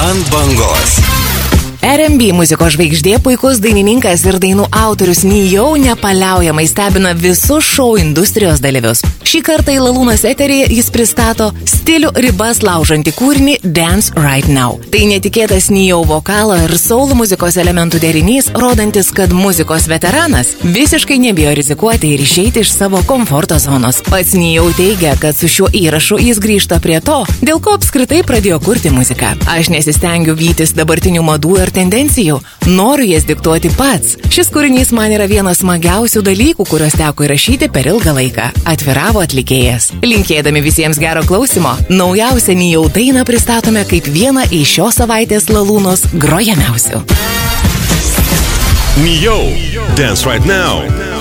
Ant bangos. R&B muzikos žvaigždė, puikus dainininkas ir dainų autorius Nijau nepaliaujamai stebina visus šou industrijos dalyvius. Šį kartą į Lalūnos eterį jis pristato stilių ribas laužantį kūrinį Dance Right Now. Tai netikėtas Nijau vokalo ir soul muzikos elementų derinys, rodantis, kad muzikos veteranas visiškai nebijo rizikuoti ir išeiti iš savo komforto zonos. Pats Nijau teigia, kad su šiuo įrašu jis grįžta prie to, dėl ko apskritai pradėjo kurti muziką. Aš nesistengiu vytis dabartinių madų ir tendencijų, noriu jas diktuoti pats. Šis kūrinys man yra vienas smagiausių dalykų, kuriuos teko įrašyti per ilgą laiką, atviravo atlikėjas. Linkėdami visiems gero klausimo, naujausią Nijau dainą pristatome kaip vieną iš šios savaitės Lalūnos grojamiausių. Nijau, Dance Right Now.